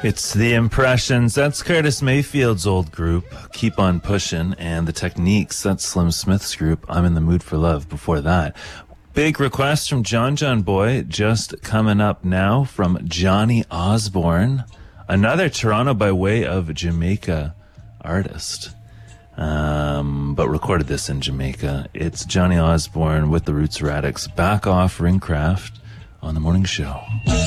It's The Impressions. That's Curtis Mayfield's old group, Keep On Pushin', and The Techniques. That's Slim Smith's group, I'm in the Mood for Love, before that. Big request from John Boy, just coming up now from Johnny Osborne, another Toronto by way of Jamaica artist, but recorded this in Jamaica. It's Johnny Osborne with the Roots Radics, Back Off Ringcraft on The Morning Show.